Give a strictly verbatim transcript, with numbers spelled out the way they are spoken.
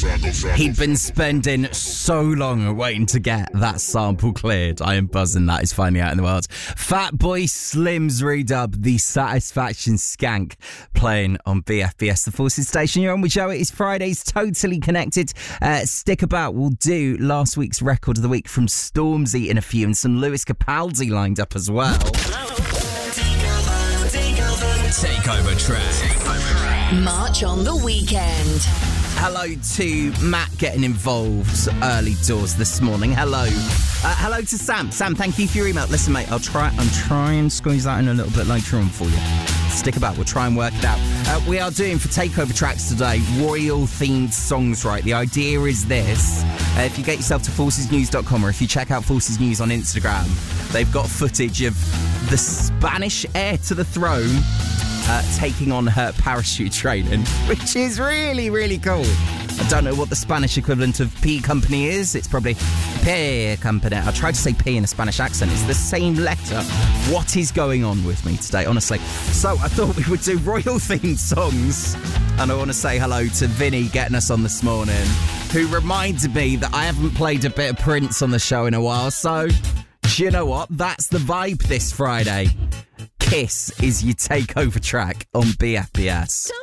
He'd been spending so long waiting to get that sample cleared. I am buzzing that is finally out in the world. Fatboy Slim's redub, The Satisfaction Skank, playing on B F B S, the Forces station. You're on with Joe. It is Friday's Totally Connected. Uh, stick about. We'll do last week's record of the week from Stormzy in a few, and some Lewis Capaldi lined up as well. Takeover track. March on the weekend. Hello to Matt getting involved early doors this morning. Hello. Uh, hello to Sam. Sam, thank you for your email. Listen, mate, I'll try I'll try and squeeze that in a little bit later on for you. Stick about. We'll try and work it out. Uh, we are doing for Takeover Tracks today royal-themed songs, right? The idea is this. Uh, if you get yourself to forces news dot com or if you check out Forces News on Instagram, they've got footage of the Spanish heir to the throne Uh, taking on her parachute training, which is really, really cool. I don't know what the Spanish equivalent of P Company is. It's probably P Company. I tried to say P in a Spanish accent. It's the same letter. What is going on with me today, honestly? So I thought we would do royal-themed songs. And I want to say hello to Vinny getting us on this morning, who reminded me that I haven't played a bit of Prince on the show in a while. So, do you know what? That's the vibe this Friday. Kiss is your takeover track on B F B S.